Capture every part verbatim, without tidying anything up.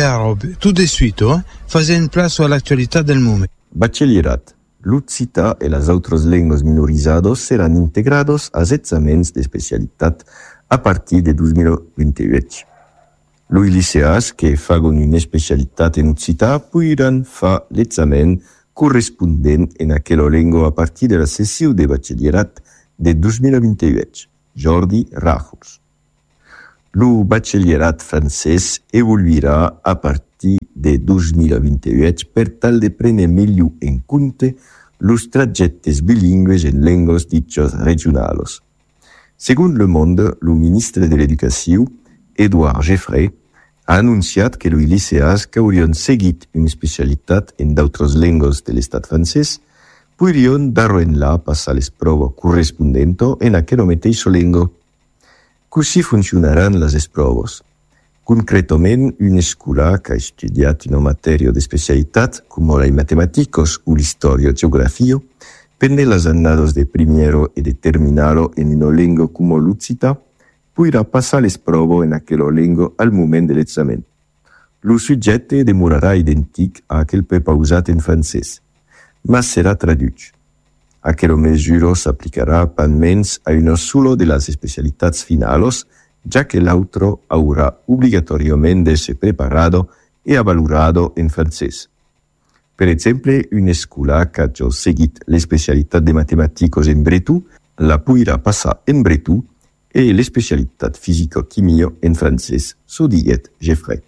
Caro, tout de suite, hein? Fazer une place à l'actualité del moment. Bachillerat. L'Uccita e las autres lenguas minorizados seran integrados als examens de specialitat a partir de dos mil veintiuit. Los liceas que fagon una specialitat en Uccita puiran fa l'examen correspondent en aquella lengua a partir de la sessió de bachillerat de dos mil veintiuit. Jordi Rajos. Lo bachillerat francès evoluirà a partir de dos mil veintiuit per tal de prendre millor en compte los trajectes bilingües en lenguas dichas regionalos. Según Le Monde, el ministre de l'Educació, Edouard Geoffrey, ha anunciat que los liceas que haurien seguit una especialitat en d'altres lenguas de l'estat francès podrien d'arrenlar passar les proves correspondentes en aquella mateixa lengua. Così funcionaran les proves. Concretament, una escola que ha estudiat una matèria de especialitat, com la matemàticos o l'història o geografia, pende les anades de primero e de terminalo en una lengua com l'Uccita, podrà passar les proves en aquella lengua al moment de l'examen. El subjecte demorarà idèntic a aquell prepausat en francès, mas serà traduït. Aquella mesura s'aplicarà almenys a una sola de les especialitats finals, ja que l'altro haurà obligatoriament de ser preparado e avalorado en francès. Per exemple, una escola que ha seguit l'especialitat de matemàticos en bretó la podrà passar en bretó e l'especialitat fisico-químia en francès, so diguet Geoffrey.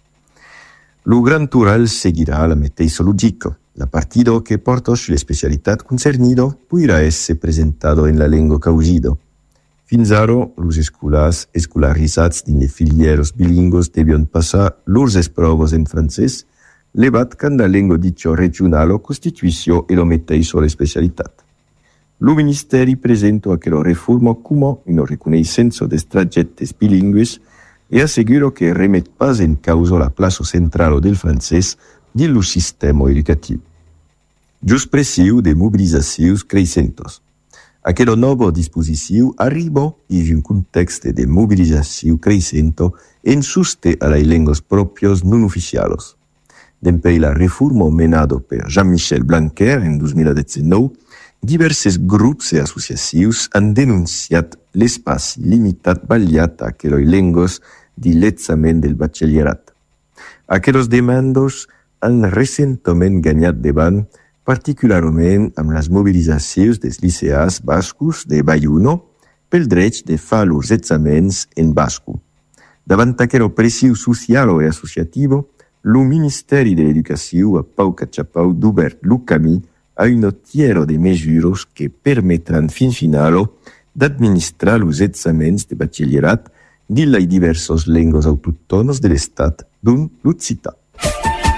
Lo Gran Toral seguirà la mateixa lògica. La partida que porta l'especialitat concernida podrà essere presentado en la lengua causida. Fins ara, los escolars escolaritzats dins les filières bilingües devion passar lors proves en francès, levat quand la lengua dicha regional constituïció e la mateixa l'especialitat. Lo Ministeri presenta aquella reforma com una reconeixença dels trajectes bilingües e assegura que remet pas en causa la plaça central del francès dins el sistema educatiu. Just pressiu de mobilitzacions creixentes. Aquella nova disposició arriba in un context de mobilització creixenta en sosté a les llengües pròpies non oficials. Dempè la reforma menada per Jean-Michel Blanquer en dos mil diecinueve, diversos grups e associacions han denunciat l'espai limitat ballat a aquelles llengües de l'examen del batxillerat. Aquelles demandes han recentament guanyat davant, particularment amb les mobilitzacions dels liceals bascos de Bayona pel dret de fer els examens en basco. Davant aquella pressió social i associativa, el Ministeri de l'Educació ha pau catxapau d'obert el camí a una tiera de mesures que permetran fins final d'administrar els examens de batxillerat dins les diverses llengües autòctones de l'estat, dont l'Uccita.